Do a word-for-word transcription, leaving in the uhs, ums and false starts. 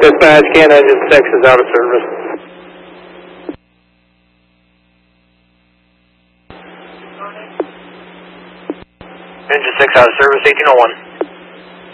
Dispatch, can engine six is out of service. Engine six out of service, eighteen oh one.